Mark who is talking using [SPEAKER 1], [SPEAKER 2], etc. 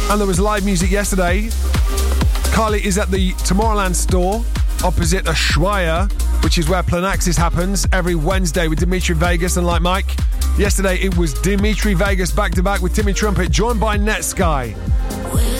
[SPEAKER 1] And there was live music yesterday. Carly is at the Tomorrowland store opposite Ushuaia, which is where Planaxis happens every Wednesday with Dimitri Vegas and Like Mike. Yesterday it was Dimitri Vegas back-to-back with Timmy Trumpet, joined by Netsky.